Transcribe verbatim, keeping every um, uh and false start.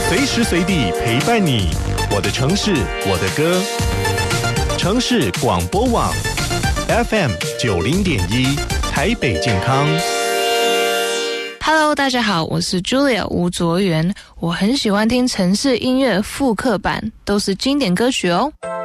随时随地陪伴你，我的城市，我的歌。城市广播网 F M 九零点一，台北健康。 Hello， 大家好，我是 Julia 吴卓源，我很喜欢听城市音乐复刻版，都是经典歌曲哦。